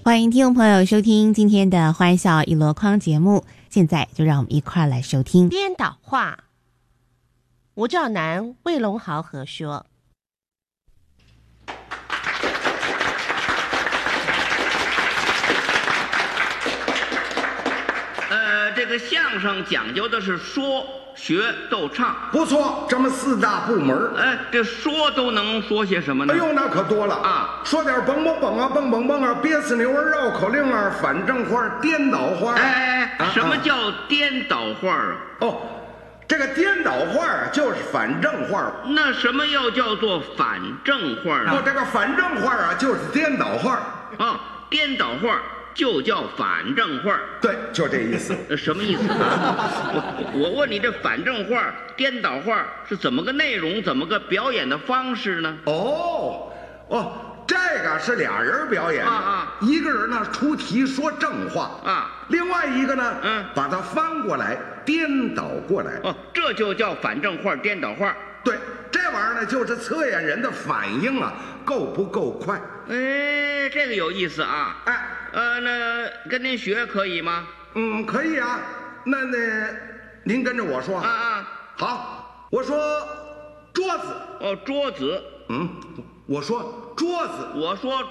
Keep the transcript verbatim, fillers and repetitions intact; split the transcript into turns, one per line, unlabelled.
欢迎听众朋友收听今天的欢笑一箩筐节目，现在就让我们一块来收听
颠倒话。吴兆南、魏龙豪合说。
呃，这个相声讲究的是说、学、逗、唱，
不错，这么四大部门。
哎，这说都能说些什么呢？
哎呦，那可多了
啊！
说点蹦蹦蹦啊，蹦蹦蹦啊，憋死牛啊，绕口令啊，反正话、颠倒话。
哎哎，什么叫颠倒话啊？
哦，这个颠倒话啊，就是反正话。
那什么要叫做反正话呢？
哦，这个反正话啊，就是颠倒话。
啊，颠倒话就叫反正话。
对，就这意思。
呃，什么意思啊？我我问你，这反正话、颠倒话是怎么个内容，怎么个表演的方式呢？
哦哦，这个是俩人表演的，
啊啊
一个人呢出题说正话
啊，
另外一个呢，
嗯，
把它翻过来颠倒过来。
哦，这就叫反正话、颠倒话。
对，这玩意儿呢，就是测验人的反应啊，够不够快？
哎，这个有意思啊！
哎，
呃，那跟您学可以吗？
嗯，可以啊。那那，您跟着我说
啊啊，
好，我说桌子，
哦，桌子，
嗯，我说桌子，
我说